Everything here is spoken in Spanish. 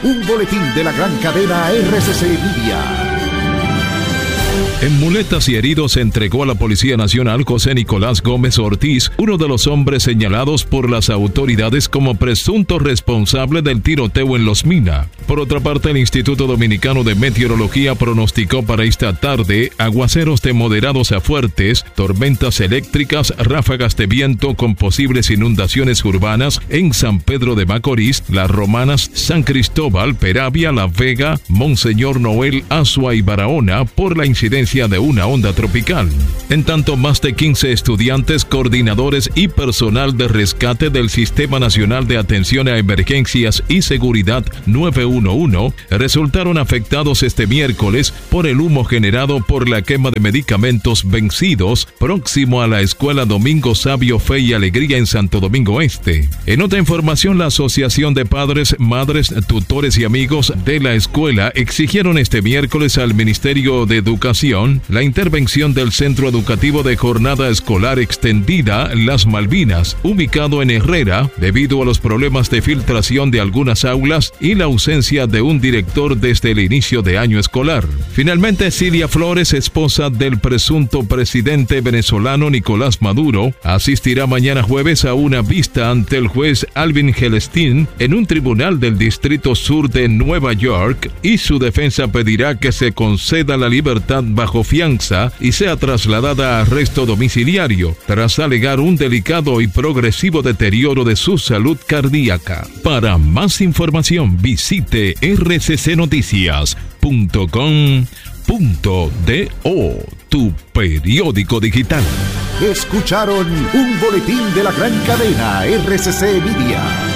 Un boletín de la gran cadena RCC Media. En muletas y heridos se entregó a la Policía Nacional José Nicolás Gómez Ortiz, uno de los hombres señalados por las autoridades como presunto responsable del tiroteo en Los Mina. Por otra parte, el Instituto Dominicano de Meteorología pronosticó para esta tarde aguaceros de moderados a fuertes, tormentas eléctricas, ráfagas de viento con posibles inundaciones urbanas en San Pedro de Macorís, Las Romanas, San Cristóbal, Peravia, La Vega, Monseñor Noel, Azua y Barahona por la incidencia de una onda tropical. En tanto, más de 15 estudiantes, coordinadores y personal de rescate del Sistema Nacional de Atención a Emergencias y Seguridad 911 resultaron afectados este miércoles por el humo generado por la quema de medicamentos vencidos próximo a la Escuela Domingo Sabio Fe y Alegría en Santo Domingo Este. En otra información, la Asociación de Padres, Madres, Tutores y Amigos de la escuela exigieron este miércoles al Ministerio de Educación la intervención del Centro Educativo de Jornada Escolar Extendida Las Malvinas, ubicado en Herrera, debido a los problemas de filtración de algunas aulas y la ausencia de un director desde el inicio de año escolar. Finalmente, Cilia Flores, esposa del presunto presidente venezolano Nicolás Maduro, asistirá mañana jueves a una vista ante el juez Alvin Gelestín en un tribunal del Distrito Sur de Nueva York, y su defensa pedirá que se conceda la libertad bajo fianza y sea trasladada a arresto domiciliario tras alegar un delicado y progresivo deterioro de su salud cardíaca. Para más información visite rccnoticias.com.do, tu periódico digital. Escucharon un boletín de la gran cadena RCC Media.